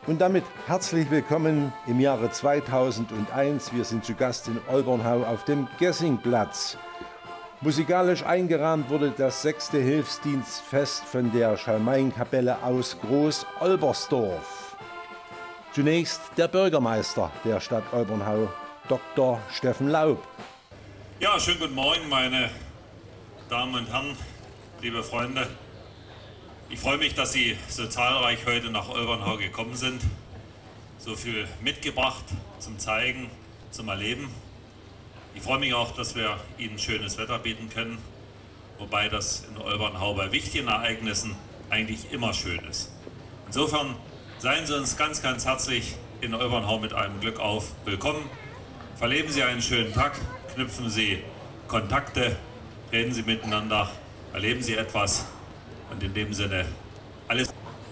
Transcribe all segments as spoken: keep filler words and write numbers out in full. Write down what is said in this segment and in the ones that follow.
Und damit herzlich willkommen im Jahre zweitausendeins. Wir sind zu Gast in Olbernhau auf dem Gessingplatz. Musikalisch eingerahmt wurde das sechste Hilfsdienstfest von der Schalmeienkapelle aus Groß-Olbersdorf. Zunächst der Bürgermeister der Stadt Olbernhau, Doktor Steffen Laub. Ja, schönen guten Morgen, meine Damen und Herren, liebe Freunde. Ich freue mich, dass Sie so zahlreich heute nach Olbernhau gekommen sind. So viel mitgebracht zum Zeigen, zum Erleben. Ich freue mich auch, dass wir Ihnen schönes Wetter bieten können, wobei das in Olbernhau bei wichtigen Ereignissen eigentlich immer schön ist. Insofern seien Sie uns ganz, ganz herzlich in Olbernhau mit einem Glück auf willkommen. Verleben Sie einen schönen Tag, knüpfen Sie Kontakte, reden Sie miteinander, erleben Sie etwas. Und in dem Sinne, alles.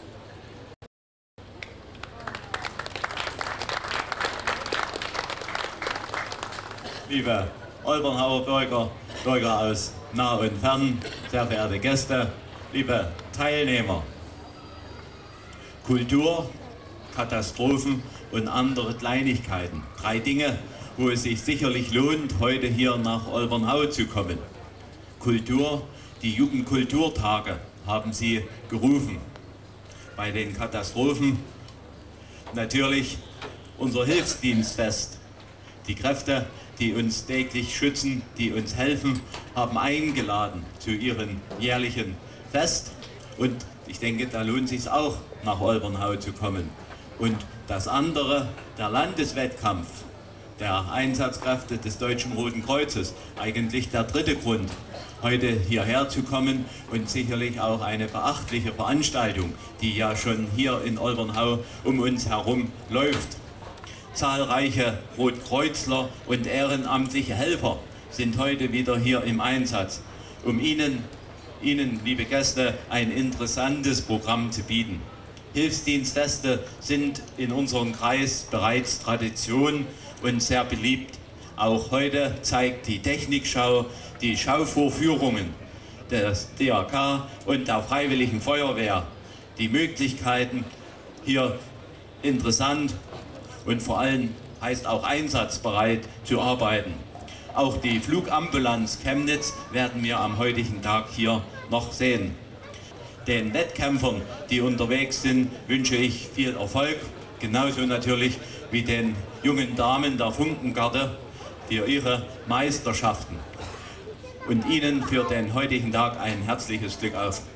Liebe Olbernhauer Bürger, Bürger aus nah und fern, sehr verehrte Gäste, liebe Teilnehmer. Kultur, Katastrophen und andere Kleinigkeiten. Drei Dinge, wo es sich sicherlich lohnt, heute hier nach Olbernhau zu kommen. Kultur, die Jugendkulturtage haben sie gerufen. Bei den Katastrophen natürlich unser Hilfsdienstfest. Die Kräfte, die uns täglich schützen, die uns helfen, haben eingeladen zu ihrem jährlichen Fest. Und ich denke, da lohnt es sich auch, nach Olbernhau zu kommen. Und das andere, der Landeswettkampf der Einsatzkräfte des Deutschen Roten Kreuzes, eigentlich der dritte Grund, heute hierher zu kommen, und sicherlich auch eine beachtliche Veranstaltung, die ja schon hier in Olbernhau um uns herum läuft. Zahlreiche Rotkreuzler und ehrenamtliche Helfer sind heute wieder hier im Einsatz, um Ihnen, Ihnen, liebe Gäste, ein interessantes Programm zu bieten. Hilfsdienstfeste sind in unserem Kreis bereits Tradition und sehr beliebt. Auch heute zeigt die Technikschau die Schauvorführungen des D R K und der Freiwilligen Feuerwehr die Möglichkeiten, hier interessant und vor allem heißt auch einsatzbereit zu arbeiten. Auch die Flugambulanz Chemnitz werden wir am heutigen Tag hier noch sehen. Den Wettkämpfern, die unterwegs sind, wünsche ich viel Erfolg, genauso natürlich wie den jungen Damen der Funkengarde für ihre Meisterschaften. Und Ihnen für den heutigen Tag ein herzliches Glück auf.